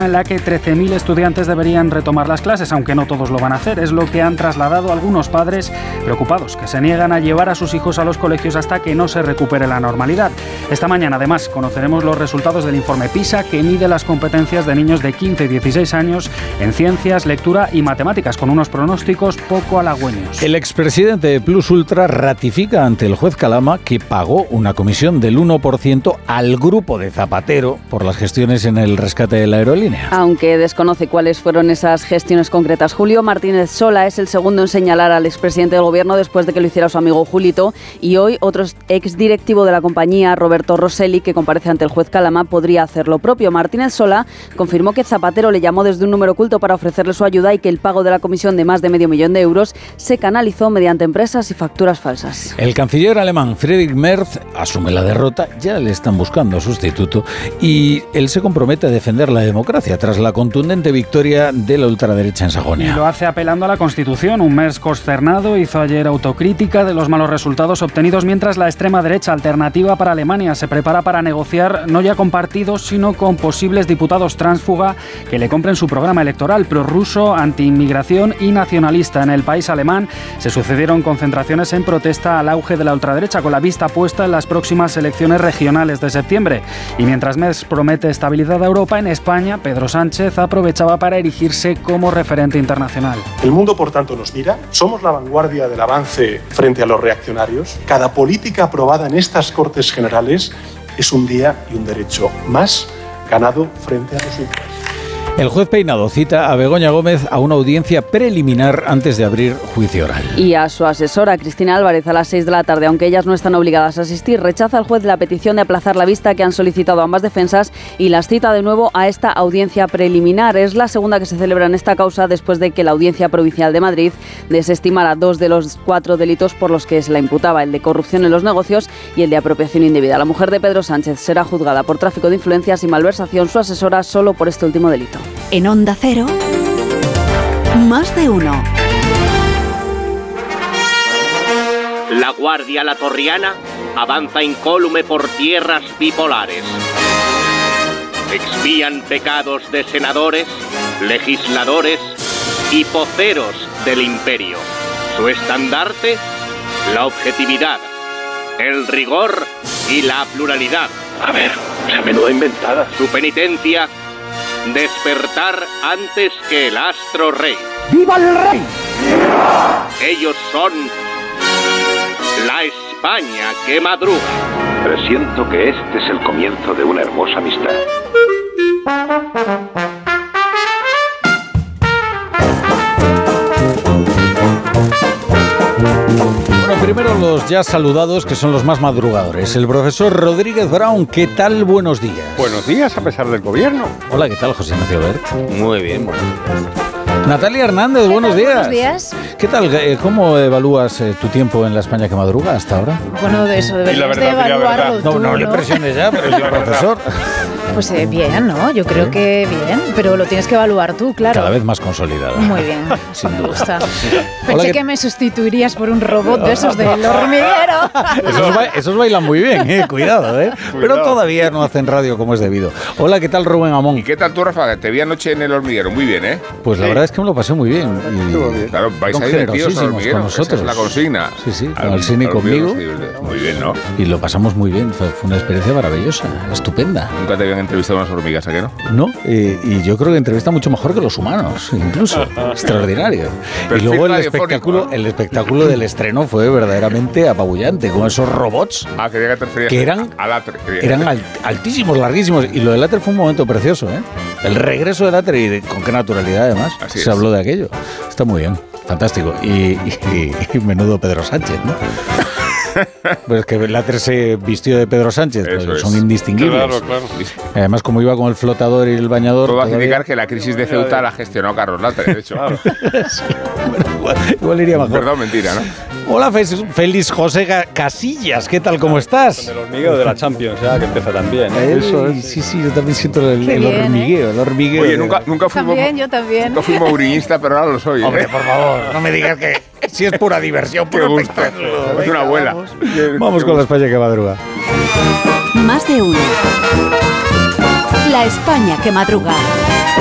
en la que 13.000 estudiantes deberían retomar las clases, aunque no todos lo van a hacer. Es lo que han trasladado algunos padres preocupados, que se niegan a llevar a sus hijos a los colegios hasta que no se recupere la normalidad. Esta mañana, además, conoceremos los resultados del informe PISA, que mide las competencias de niños de 15 y 16 años en ciencias, lectura y matemáticas, con unos pronósticos poco halagüeños. El expresidente de Plus Ultra ratifica ante el juez Calama que pagó una comisión del 1% al grupo de Zapatero por las gestiones en el rescate de la aerolínea. Aunque desconoce cuáles fueron esas gestiones concretas, Julio Martínez Sola es el segundo en señalar al expresidente del gobierno después de que lo hiciera su amigo Julito, y hoy otro exdirectivo de la compañía, Roberto Rosselli, que comparece ante el juez Calama, podría hacer lo propio. Martínez Sola confirmó que Zapatero le llamó desde un número oculto para ofrecerle su ayuda y que el pago de la comisión de más de €500.000 se canalizó mediante empresas y facturas falsas. El canciller alemán Friedrich Merz asume la derrota, ya le están buscando sustituto, y él se compromete a defender la democracia tras la contundente victoria de la ultraderecha en Sajonia. Y lo hace apelando a la Constitución. Un Merz consternado hizo ayer autocrítica de los malos resultados obtenidos, mientras la extrema derecha Alternativa para Alemania se prepara para negociar no ya con partidos, sino con posibles diputados tránsfuga que le compren su programa electoral prorruso, antiinmigración y nacionalista. En el país alemán se sucedieron concentraciones en protesta al auge de la ultraderecha, con la vista puesta en las próximas elecciones regionales de septiembre. Y mientras Merz promete estabilidad a Europa, en España Pedro Sánchez aprovechaba para erigirse como referente internacional. El mundo, por tanto, nos mira. Somos la vanguardia del avance frente a los reaccionarios. Cada política aprobada en estas Cortes Generales es un día y un derecho más ganado frente a los ultras. El juez Peinado cita a Begoña Gómez a una audiencia preliminar antes de abrir juicio oral. Y a su asesora, Cristina Álvarez, a las 6 de la tarde, aunque ellas no están obligadas a asistir. Rechaza el juez la petición de aplazar la vista que han solicitado ambas defensas y las cita de nuevo a esta audiencia preliminar. Es la segunda que se celebra en esta causa después de que la Audiencia Provincial de Madrid desestimara 2 de los 4 delitos por los que se la imputaba, el de corrupción en los negocios y el de apropiación indebida. La mujer de Pedro Sánchez será juzgada por tráfico de influencias y malversación, su asesora solo por este último delito. En Onda Cero, Más de Uno. La Guardia Latorriana avanza incólume por tierras bipolares. Expían pecados de senadores, legisladores y poceros del imperio. Su estandarte, la objetividad, el rigor y la pluralidad. A ver, esa menuda inventada. Su penitencia, despertar antes que el astro rey. ¡Viva el rey! Ellos son la España que madruga. Presiento que este es el comienzo de una hermosa amistad. Bueno, primero los ya saludados, que son los más madrugadores. El profesor Rodríguez Brown, ¿qué tal? Buenos días. Buenos días, a pesar del gobierno. Hola, ¿qué tal, José Ignacio Bert? Muy bien, buenos días. Natalia Hernández, buenos días. Buenos días. ¿Qué tal? ¿Cómo evalúas tu tiempo en la España que madruga hasta ahora? Bueno, de eso deberías de evaluarlo tú, No le presiones ya, pero yo, profesor. Pues bien, ¿no? Yo creo que bien, pero lo tienes que evaluar tú, claro. Cada vez más consolidada. Muy bien. Sin duda. Me gusta. Hola, Pensé que me sustituirías por un robot de esos del hormiguero. Esos bailan muy bien, cuidado, Pero todavía no hacen radio como es debido. Hola, ¿qué tal, Rubén Amón? ¿Y qué tal tú, Rafa? Te vi anoche en el hormiguero, muy bien, Pues la verdad es que me lo pasé muy bien. Y claro, vais a ir tíos al hormiguero, con nosotros. esa es la consigna. Sí, con el cine y conmigo. Muy bien, ¿no? Y lo pasamos muy bien, fue una experiencia maravillosa, estupenda. Nunca te habían entrevistado unas hormigas, ¿a qué no? No, y yo creo que entrevista mucho mejor que los humanos, incluso. Extraordinario. Y luego el espectáculo del estreno fue verdaderamente apabullante, con esos robots que eran altísimos, larguísimos. Y lo del Láter fue un momento precioso, El regreso del Láter, y con qué naturalidad además se habló de aquello. Está muy bien, fantástico. Y menudo Pedro Sánchez, ¿no? Pues que el Láter se vistió de Pedro Sánchez, pues son indistinguibles. Claro. Además, como iba con el flotador y el bañador... Puedo indicar que la crisis de Ceuta la gestionó Carlos Láter, de hecho. Sí. Bueno, igual iría mejor. Perdón, mentira, ¿no? Hola, Félix José Casillas, ¿qué tal? ¿Cómo estás? El hormigueo de la Champions, ya que empieza también. Eso es. Sí, yo también siento el hormigueo. Oye, nunca fui yo también. Nunca fui mourinista, pero ahora lo soy. Hombre, por favor, no me digas que si es pura diversión, puro espectáculo. Es una abuela. Vamos con la España que madruga. Más de Uno. La España que madruga.